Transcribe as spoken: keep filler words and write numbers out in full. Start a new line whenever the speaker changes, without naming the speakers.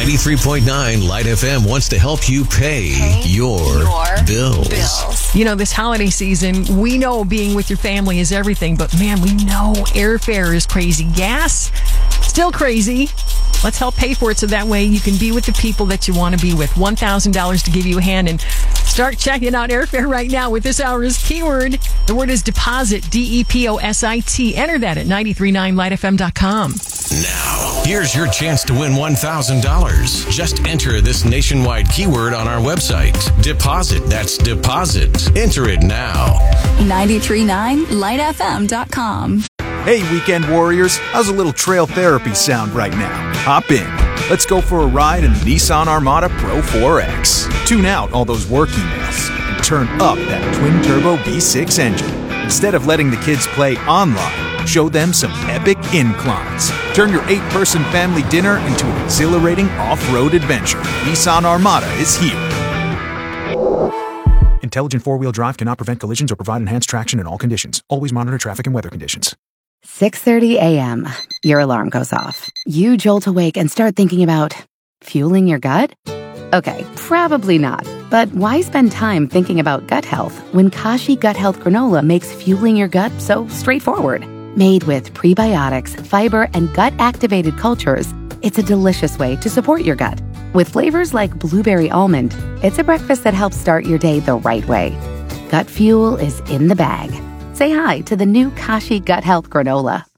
ninety-three point nine Light F M wants to help you pay, pay your, your bills. bills.
You know, this holiday season, we know being with your family is everything, but man, we know airfare is crazy. Gas, still crazy. Let's help pay for it so that way you can be with the people that you want to be with. one thousand dollars to give you a hand, and start checking out airfare right now with this hour's keyword. The word is deposit, D E P O S I T. Enter that at nine three nine light f m dot com.
Now, here's your chance to win one thousand dollars. Just enter this nationwide keyword on our website. Deposit, that's deposit. Enter it now.
nine three nine light f m dot com.
Hey, weekend warriors, how's a little trail therapy sound right now? Hop in. Let's go for a ride in the Nissan Armada Pro four X. Tune out all those work emails and turn up that twin-turbo V six engine. Instead of letting the kids play online, show them some epic inclines. Turn your eight-person family dinner into an exhilarating off-road adventure. Nissan Armada is here. Intelligent four-wheel drive cannot prevent collisions or provide enhanced traction in all conditions. Always monitor traffic and weather conditions.
six thirty a.m. Your alarm goes off. You jolt awake and start thinking about fueling your gut? Okay, probably not. But why spend time thinking about gut health when Kashi Gut Health Granola makes fueling your gut so straightforward? Made with prebiotics, fiber, and gut-activated cultures, it's a delicious way to support your gut. With flavors like blueberry almond, it's a breakfast that helps start your day the right way. Gut fuel is in the bag. Say hi to the new Kashi Gut Health Granola.